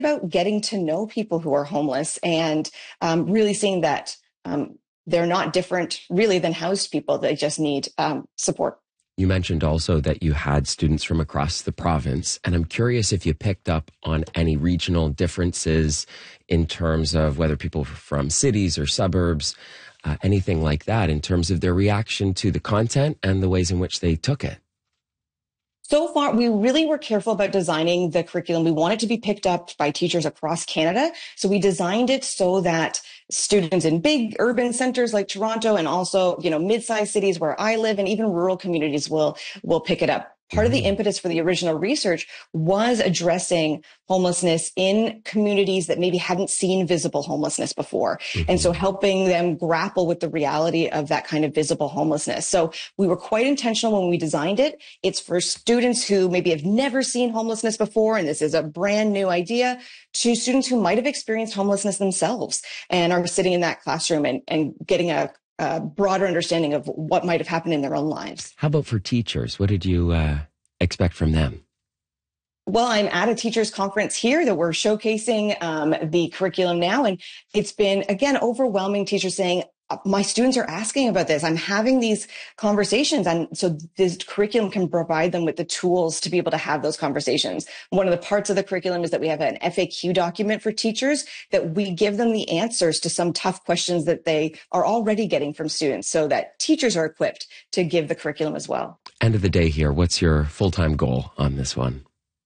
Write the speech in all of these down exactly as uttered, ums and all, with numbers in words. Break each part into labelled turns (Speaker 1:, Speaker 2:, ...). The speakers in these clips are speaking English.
Speaker 1: about getting to know people who are homeless and um, really seeing that um, they're not different really than housed people. They just need um, support.
Speaker 2: You mentioned also that you had students from across the province, and I'm curious if you picked up on any regional differences in terms of whether people were from cities or suburbs, uh, anything like that, in terms of their reaction to the content and the ways in which they took it.
Speaker 1: So far, we really were careful about designing the curriculum. We want it to be picked up by teachers across Canada. So we designed it so that students in big urban centers like Toronto and also, you know, mid-sized cities where I live and even rural communities will, will pick it up. Part of the impetus for the original research was addressing homelessness in communities that maybe hadn't seen visible homelessness before. Mm-hmm. And so helping them grapple with the reality of that kind of visible homelessness. So we were quite intentional when we designed it. It's for students who maybe have never seen homelessness before, and this is a brand new idea, to students who might have experienced homelessness themselves and are sitting in that classroom and, and getting a a broader understanding of what might have happened in their own lives.
Speaker 2: How about for teachers? What did you uh, expect from them?
Speaker 1: Well, I'm at a teachers conference here that we're showcasing um, the curriculum now. And it's been, again, overwhelming teachers saying, my students are asking about this. I'm having these conversations. And so this curriculum can provide them with the tools to be able to have those conversations. One of the parts of the curriculum is that we have an F A Q document for teachers that we give them the answers to some tough questions that they are already getting from students so that teachers are equipped to give the curriculum as well.
Speaker 2: End of the day here, what's your full-time goal on this one?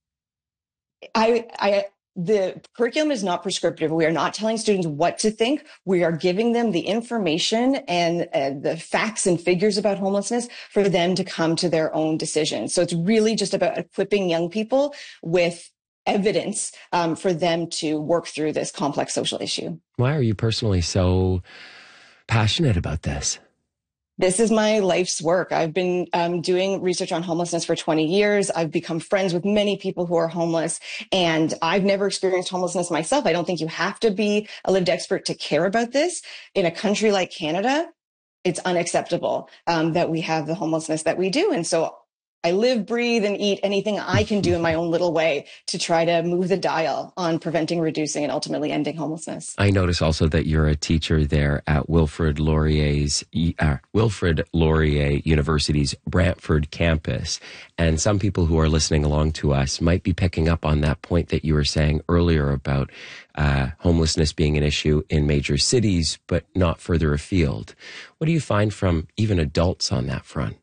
Speaker 1: I, I, The curriculum is not prescriptive. We are not telling students what to think. We are giving them the information and uh, the facts and figures about homelessness for them to come to their own decisions. So it's really just about equipping young people with evidence um, for them to work through this complex social issue.
Speaker 2: Why are you personally so passionate about this?
Speaker 1: This is my life's work. I've been um, doing research on homelessness for twenty years. I've become friends with many people who are homeless, and I've never experienced homelessness myself. I don't think you have to be a lived expert to care about this. In a country like Canada, it's unacceptable um, that we have the homelessness that we do. And so I live, breathe, and eat anything I can do in my own little way to try to move the dial on preventing, reducing, and ultimately ending homelessness.
Speaker 2: I notice also that you're a teacher there at Wilfrid Laurier's uh, Wilfrid Laurier University's Brantford campus. And some people who are listening along to us might be picking up on that point that you were saying earlier about uh, homelessness being an issue in major cities, but not further afield. What do you find from even adults on that front?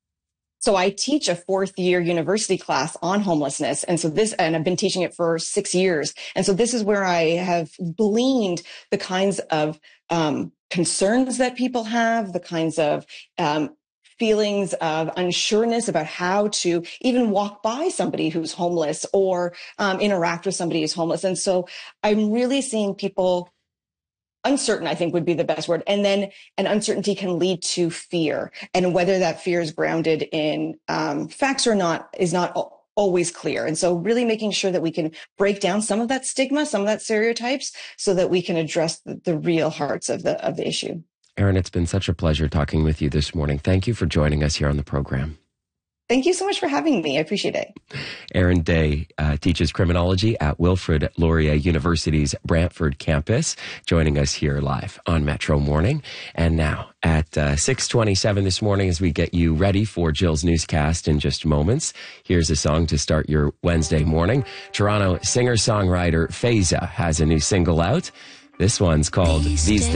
Speaker 1: So I teach a fourth year university class on homelessness. And so this, and I've been teaching it for six years. And so this is where I have gleaned the kinds of um, concerns that people have, the kinds of um, feelings of unsureness about how to even walk by somebody who's homeless or um, interact with somebody who's homeless. And so I'm really seeing people uncertain, I think would be the best word. And then an uncertainty can lead to fear. And whether that fear is grounded in um, facts or not is not always clear. And so really making sure that we can break down some of that stigma, some of that stereotypes, so that we can address the, the real hearts of the, of the issue.
Speaker 2: Erin, it's been such a pleasure talking with you this morning. Thank you for joining us here on the program.
Speaker 1: Thank you so much for having me. I appreciate it.
Speaker 2: Erin Day uh, teaches criminology at Wilfrid Laurier University's Brantford campus, joining us here live on Metro Morning. And now at uh, six twenty-seven this morning, as we get you ready for Jill's newscast in just moments, here's a song to start your Wednesday morning. Toronto singer-songwriter Faiza has a new single out. This one's called These Days.